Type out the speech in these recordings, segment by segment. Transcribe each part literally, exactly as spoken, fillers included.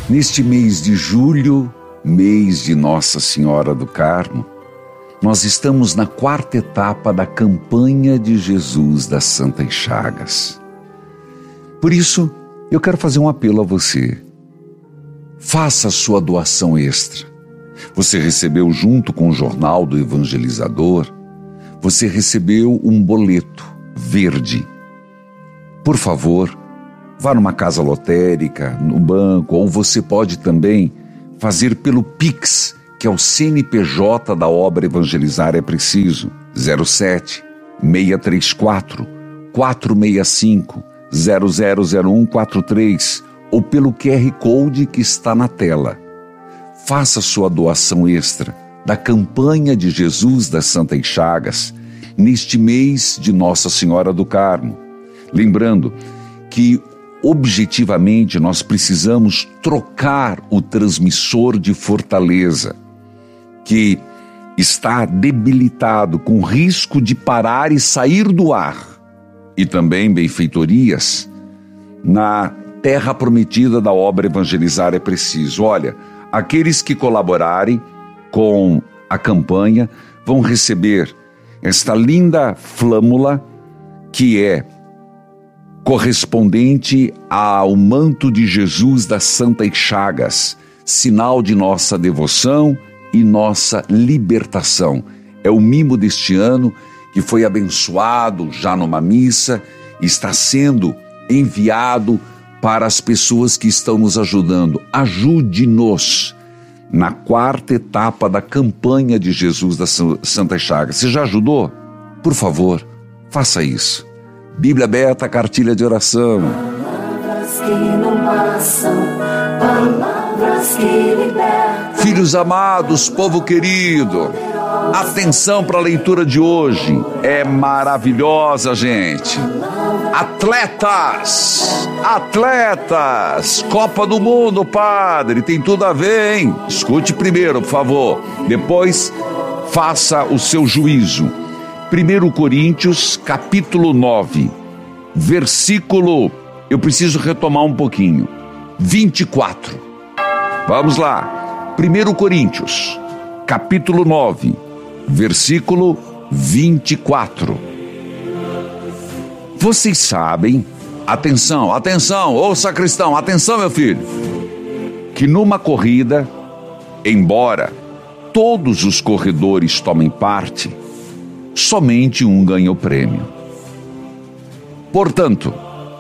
Neste mês de julho, mês de Nossa Senhora do Carmo, nós estamos na quarta etapa da campanha de Jesus das Santas Chagas. Por isso, eu quero fazer um apelo a você. Faça a sua doação extra. Você recebeu junto com o Jornal do Evangelizador, você recebeu um boleto verde. Por favor, vá numa casa lotérica, no banco, ou você pode também fazer pelo Pix, que é o C N P J da obra Evangelizar é Preciso, zero sete, seis três quatro, quatro seis cinco, zero zero zero um quatro três, ou pelo Q R Code que está na tela. Faça sua doação extra da campanha de Jesus das Santas Chagas neste mês de Nossa Senhora do Carmo. Lembrando que, objetivamente, nós precisamos trocar o transmissor de Fortaleza, que está debilitado, com risco de parar e sair do ar, e também benfeitorias na terra prometida da obra Evangelizar é Preciso. Olha, aqueles que colaborarem com a campanha vão receber esta linda flâmula que é correspondente ao manto de Jesus das Santas Chagas, sinal de nossa devoção e nossa libertação. É o mimo deste ano que foi abençoado já numa missa e está sendo enviado para as pessoas que estão nos ajudando. Ajude-nos na quarta etapa da campanha de Jesus das Santas Chagas. Você já ajudou? Por favor, faça isso. Bíblia aberta, cartilha de oração. Palavras que não passam, palavras que libertam. Filhos amados, povo querido, atenção para a leitura de hoje. É maravilhosa, gente. Atletas, atletas, Copa do Mundo, padre, tem tudo a ver, hein? Escute primeiro, por favor, depois faça o seu juízo. primeiro Coríntios, capítulo nove, versículo, eu preciso retomar um pouquinho, vinte e quatro. Vamos lá, primeiro Coríntios, capítulo nove, versículo vinte e quatro. Vocês sabem, atenção, atenção, ô sacristão, atenção meu filho, que numa corrida, embora todos os corredores tomem parte, somente um ganha o prêmio. Portanto,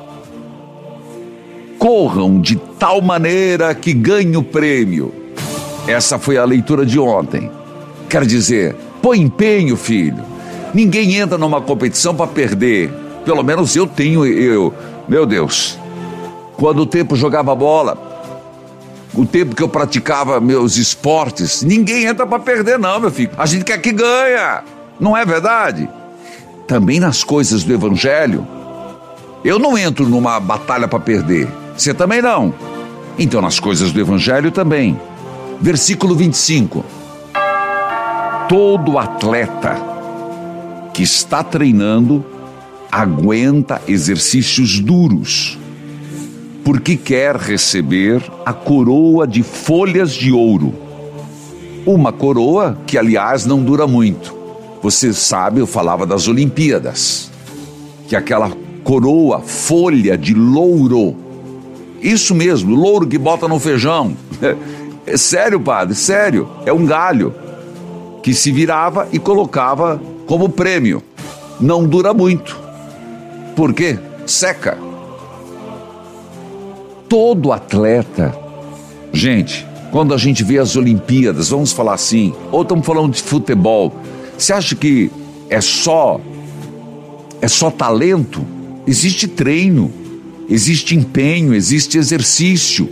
corram de tal maneira que ganhem o prêmio. Essa foi a leitura de ontem. Quer dizer, põe empenho, filho. Ninguém entra numa competição para perder. Pelo menos eu tenho, eu, meu Deus, quando o tempo jogava bola, o tempo que eu praticava meus esportes, ninguém entra para perder não, meu filho. A gente quer que ganha, não é verdade? Também nas coisas do Evangelho, eu não entro numa batalha para perder, você também não. Então nas coisas do Evangelho também. Versículo vinte e cinco. Todo atleta que está treinando aguenta exercícios duros, porque quer receber a coroa de folhas de ouro. Uma coroa que, aliás, não dura muito. Você sabe, eu falava das Olimpíadas, que aquela coroa, folha de louro, isso mesmo, louro que bota no feijão. É sério, padre, sério, é um galho que se virava e colocava como prêmio. Não dura muito. Por quê? Seca. Todo atleta, gente, quando a gente vê as Olimpíadas, vamos falar assim, ou estamos falando de futebol, você acha que é só, é só talento? Existe treino, existe empenho, existe exercício.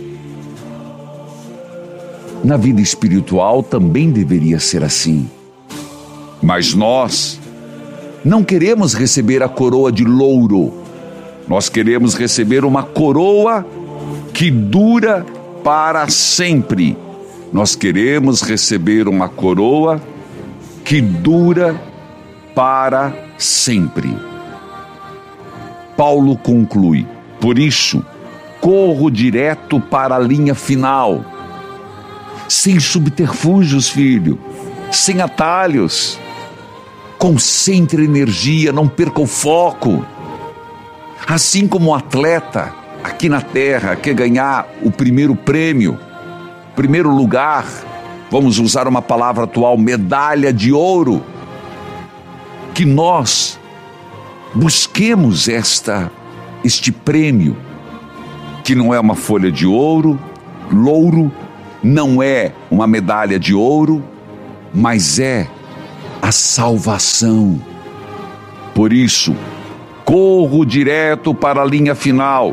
Na vida espiritual também deveria ser assim. Mas nós não queremos receber a coroa de louro. Nós queremos receber uma coroa que dura para sempre. Nós queremos receber uma coroa que dura para sempre. Paulo conclui: por isso, corro direto para a linha final, sem subterfúgios, filho, sem atalhos. Concentre energia, não perca o foco. Assim como o atleta aqui na Terra quer ganhar o primeiro prêmio, primeiro lugar, vamos usar uma palavra atual, medalha de ouro, que nós busquemos esta, este prêmio, que não é uma folha de ouro, louro, não é uma medalha de ouro, mas é a salvação. Por isso, corro direto para a linha final.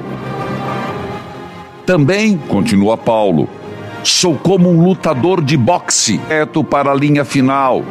Também, continua Paulo, sou como um lutador de boxe, direto para a linha final.